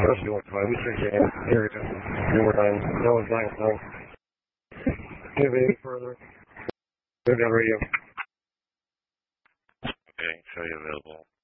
especially one time. We should get here one more time. No one's dying, so. Give it any further. Good on radio. Okay, show you available.